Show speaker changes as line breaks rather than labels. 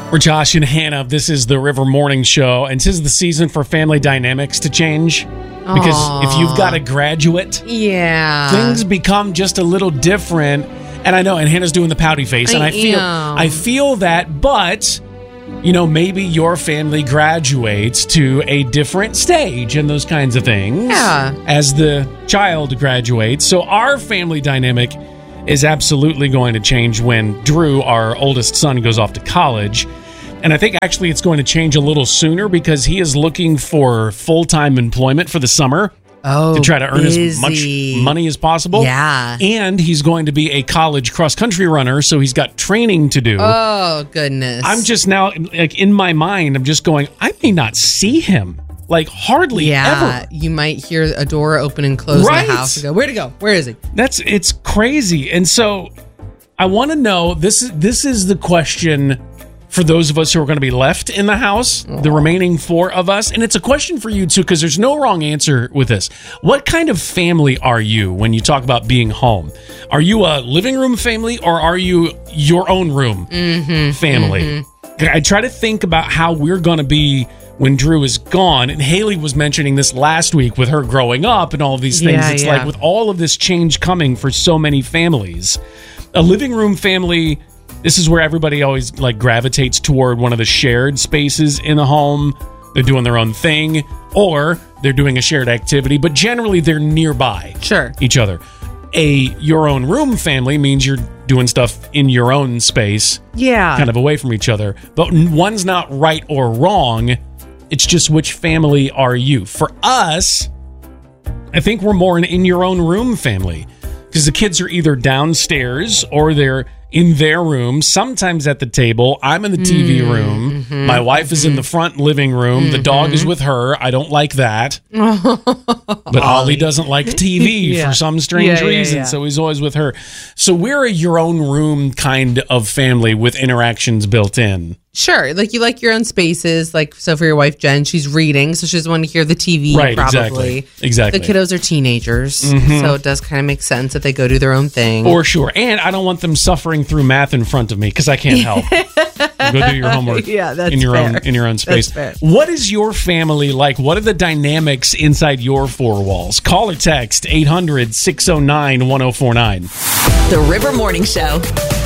We're Josh and Hannah. This is the River Morning Show, and this is the season for family dynamics to change. Because if you've got a graduate, things become just a little different. And I know, and Hannah's doing the pouty face, and I feel that, but maybe your family graduates to a different stage and those kinds of things as the child graduates. So our family dynamic is absolutely going to change when Drew, our oldest son, goes off to college. And I think actually it's going to change a little sooner because he is looking for full-time employment for the summer to try to earn as much money as possible.
Yeah.
And he's going to be a college cross-country runner, so he's got training to do.
Oh, goodness.
I'm just now, in my mind, I'm just going, I may not see him. Hardly ever.
You might hear a door open and close in the house and go, where'd he go? Where is he?
It's crazy. And so I want to know, this is the question for those of us who are going to be left in the house, the remaining 4 of us. And it's a question for you, too, because there's no wrong answer with this. What kind of family are you when you talk about being home? Are you a living room family or are you your own room family? I try to think about how we're going to be when Drew is gone. And Haley was mentioning this last week with her growing up and all of these things. It's like with all of this change coming for so many families, a living room family, this is where everybody always gravitates toward one of the shared spaces in the home. They're doing their own thing or they're doing a shared activity, but generally they're nearby each other. Your own room family means you're doing stuff in your own space, kind of away from each other. But one's not right or wrong. It's just which family are you? For us, I think we're more an in your own room family because the kids are either downstairs or they're in their room, sometimes at the table. I'm in the TV room. My wife is in the front living room. The dog is with her. I don't like that. But Ollie doesn't like TV for some strange reason, so he's always with her. So we're a your own room kind of family with interactions built in.
Sure. You like your own spaces. So for your wife, Jen, she's reading, so she doesn't want to hear the TV, probably.
Exactly.
The kiddos are teenagers, so it does kind of make sense that they go do their own thing.
For sure. And I don't want them suffering through math in front of me because I can't help. Go do your homework in your own space. What is your family like? What are the dynamics inside your 4 walls? Call or text 800-609-1049.
The River Morning Show.